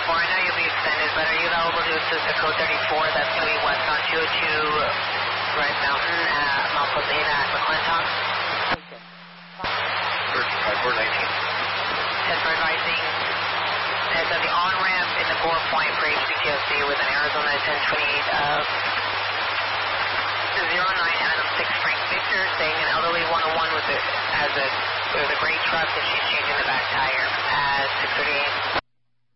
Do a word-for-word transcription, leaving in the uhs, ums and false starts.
four, I know you'll be extended, but are you available to assist the code thirty-four? That's going to be west on two oh two Rice Mountain at Mount Posada at McClintock. thirty-five four nineteen. Test for advising. Heads on the on-ramp in the bore point for H P T O C with an Arizona ten twenty-eight of zero nine Adam six Frank Victor, saying an elderly one oh one with a, has a, with a gray truck and she's changing the back tire at six thirty-eight.